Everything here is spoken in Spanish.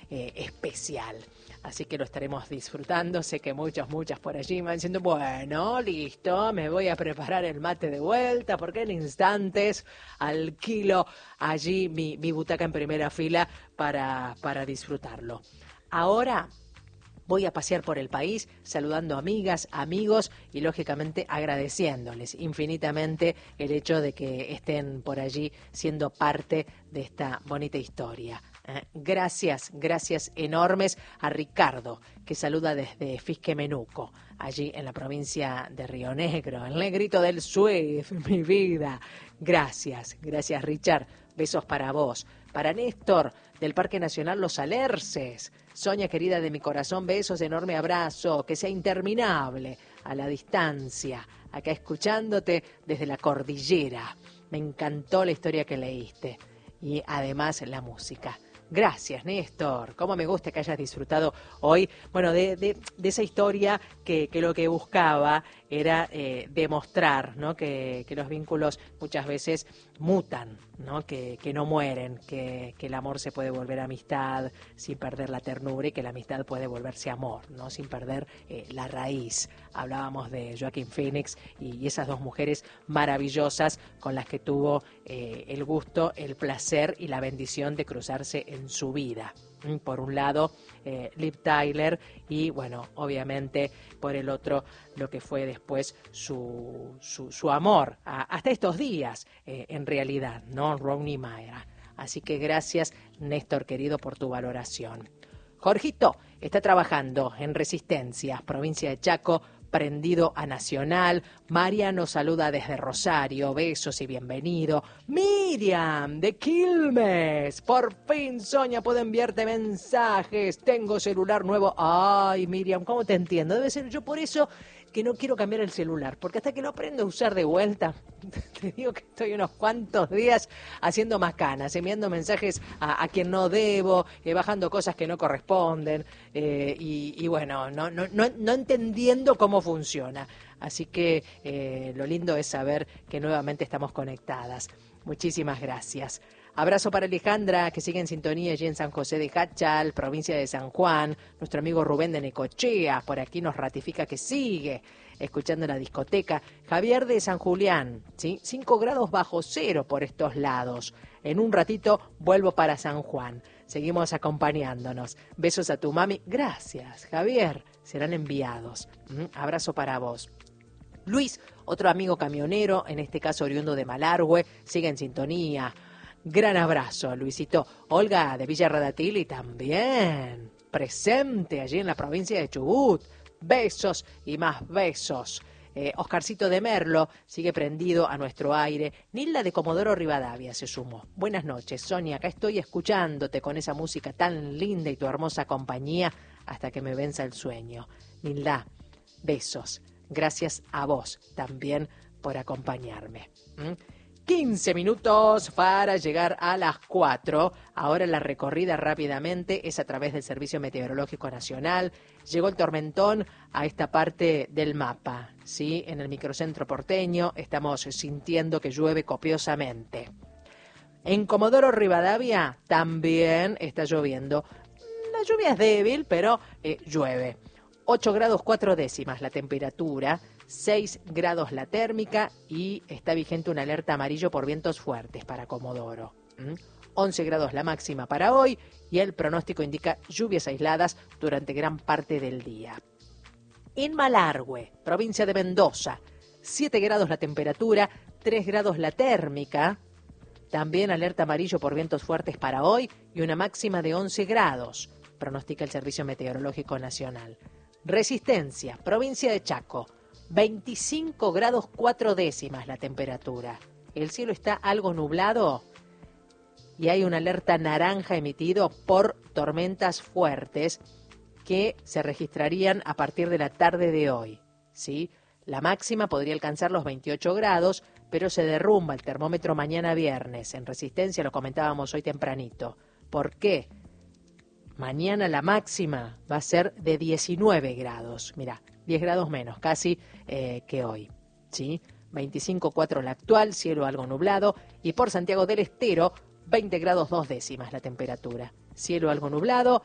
especial. Así que lo estaremos disfrutando. Sé que muchas por allí me van diciendo, bueno, listo, me voy a preparar el mate de vuelta, porque en instantes alquilo allí mi butaca en primera fila para disfrutarlo. Ahora voy a pasear por el país saludando amigas, amigos y lógicamente agradeciéndoles infinitamente el hecho de que estén por allí siendo parte de esta bonita historia. Gracias enormes a Ricardo, que saluda desde Fisquemenuco, allí en la provincia de Río Negro, el negrito del Suez, mi vida. Gracias Richard, besos para vos. Para Néstor, del Parque Nacional Los Alerces. Sonia, querida de mi corazón, besos, enorme abrazo, que sea interminable a la distancia, acá escuchándote desde la cordillera. Me encantó la historia que leíste y además la música. Gracias, Néstor. Cómo me gusta que hayas disfrutado hoy, bueno, de esa historia que lo que buscaba era demostrar, ¿no? Que los vínculos muchas veces mutan, ¿no? Que no mueren, que el amor se puede volver amistad sin perder la ternura y que la amistad puede volverse amor, ¿no? Sin perder la raíz. Hablábamos de Joaquín Phoenix y esas dos mujeres maravillosas con las que tuvo el gusto, el placer y la bendición de cruzarse en su vida. Por un lado, Liv Tyler y, bueno, obviamente por el otro, lo que fue después su amor, hasta estos días, en realidad, ¿no? Rooney Mara. Así que gracias, Néstor, querido, por tu valoración. Jorgito está trabajando en Resistencias, provincia de Chaco, prendido a Nacional. Mariano saluda desde Rosario, besos y bienvenido. Miriam de Quilmes, por fin, Sonia, puedo enviarte mensajes, tengo celular nuevo. Ay, Miriam, ¿cómo te entiendo? Debe ser yo por eso que no quiero cambiar el celular, porque hasta que lo aprendo a usar de vuelta, te digo que estoy unos cuantos días haciendo macanas, enviando mensajes a quien no debo, bajando cosas que no corresponden, y bueno, no entendiendo cómo funciona. Así que lo lindo es saber que nuevamente estamos conectadas. Muchísimas gracias. Abrazo para Alejandra, que sigue en sintonía allí en San José de Jáchal, provincia de San Juan. Nuestro amigo Rubén de Necochea, por aquí nos ratifica que sigue escuchando la discoteca. Javier de San Julián, ¿sí? 5 grados bajo cero por estos lados. En un ratito vuelvo para San Juan. Seguimos acompañándonos. Besos a tu mami. Gracias, Javier. Serán enviados. Abrazo para vos. Luis, otro amigo camionero, en este caso oriundo de Malargüe, sigue en sintonía. Gran abrazo, Luisito. Olga de Villa Radatili también presente allí en la provincia de Chubut. Besos y más besos. Oscarcito de Merlo sigue prendido a nuestro aire. Nilda de Comodoro Rivadavia se sumó. Buenas noches, Sonia. Acá estoy escuchándote con esa música tan linda y tu hermosa compañía hasta que me venza el sueño. Nilda, besos. Gracias a vos también por acompañarme. 15 minutos para llegar a las 4. Ahora la recorrida rápidamente es a través del Servicio Meteorológico Nacional. Llegó el tormentón a esta parte del mapa, ¿sí? En el microcentro porteño estamos sintiendo que llueve copiosamente. En Comodoro Rivadavia también está lloviendo. La lluvia es débil, pero llueve. 8 grados 4 décimas la temperatura. 6 grados la térmica y está vigente una alerta amarillo por vientos fuertes para Comodoro. 11 grados la máxima para hoy y el pronóstico indica lluvias aisladas durante gran parte del día. En Malargüe, provincia de Mendoza, 7 grados la temperatura, 3 grados la térmica. También alerta amarillo por vientos fuertes para hoy y una máxima de 11 grados, pronostica el Servicio Meteorológico Nacional. Resistencia, provincia de Chaco, 25 grados 4 décimas la temperatura. El cielo está algo nublado y hay una alerta naranja emitido por tormentas fuertes que se registrarían a partir de la tarde de hoy, ¿sí? La máxima podría alcanzar los 28 grados, pero se derrumba el termómetro mañana viernes. En Resistencia lo comentábamos hoy tempranito. ¿Por qué? Mañana la máxima va a ser de 19 grados. Mirá, 10 grados menos casi que hoy, ¿sí? 25,4 la actual, cielo algo nublado. Y por Santiago del Estero, 20 grados 2 décimas la temperatura. Cielo algo nublado,